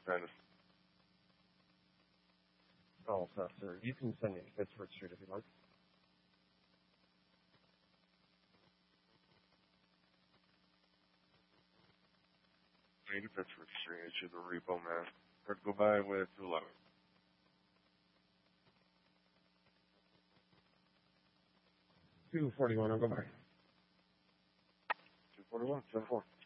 Kind of. Oh, sir. You can send me to Pittsburgh Street if you like. Maybe Pittsburgh Street to the repo, man. Or go by with 211. 241, I'll go back. 241, 74.